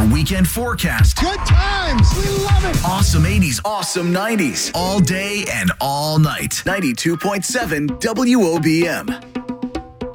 Your weekend forecast. Good times. We love it. Awesome 80s, awesome 90s. All day and all night. 92.7 WOBM.